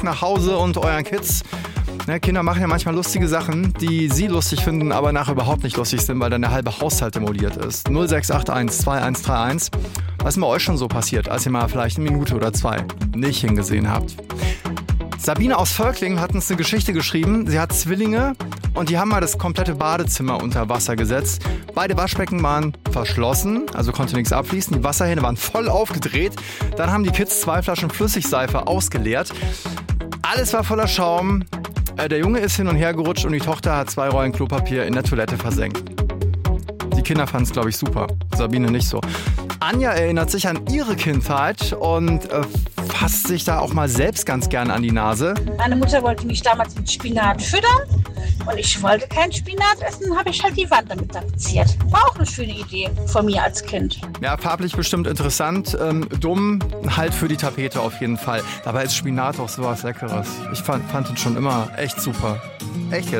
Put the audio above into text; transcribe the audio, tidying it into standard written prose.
nach Hause und euren Kids. Ja, Kinder machen ja manchmal lustige Sachen, die sie lustig finden, aber nachher überhaupt nicht lustig sind, weil dann der halbe Haushalt demoliert ist. 0681 2131. Was ist bei euch schon so passiert, als ihr mal vielleicht eine Minute oder zwei nicht hingesehen habt? Sabine aus Völklingen hat uns eine Geschichte geschrieben. Sie hat Zwillinge und die haben mal das komplette Badezimmer unter Wasser gesetzt. Beide Waschbecken waren verschlossen, also konnte nichts abfließen. Die Wasserhähne waren voll aufgedreht. Dann haben die Kids 2 Flaschen Flüssigseife ausgeleert. Alles war voller Schaum. Der Junge ist hin und her gerutscht und die Tochter hat 2 Rollen Klopapier in der Toilette versenkt. Die Kinder fanden es, glaube ich, super. Sabine nicht so. Anja erinnert sich an ihre Kindheit und fasst sich da auch mal selbst ganz gern an die Nase. Meine Mutter wollte mich damals mit Spinat füttern und ich wollte kein Spinat essen, habe ich halt die Wand damit tapeziert. War auch eine schöne Idee von mir als Kind. Ja, farblich bestimmt interessant, dumm halt für die Tapete auf jeden Fall. Dabei ist Spinat auch sowas Leckeres. Ich fand ihn schon immer echt super. Echt jetzt.